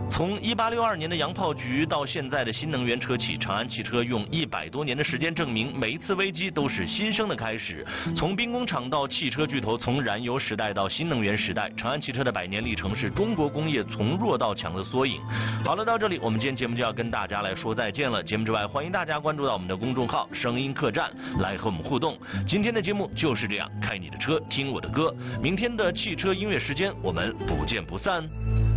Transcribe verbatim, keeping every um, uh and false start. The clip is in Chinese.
从一八六二年的洋炮局到现在的新能源车企，长安汽车用一百多年的时间证明，每一次危机都是新生的开始。从兵工厂到汽车巨头，从燃油时代到新能源时代，长安汽车的百年历程是中国工业从弱到强的缩影。好了，到这里我们今天节目就要跟大家来说再见了。节目之外，欢迎大家关注到我们的公众号“声音客栈”来和我们互动。今天的节目就是这样，开你的车，听我的歌。明天的汽车音乐时间，我们不见不散。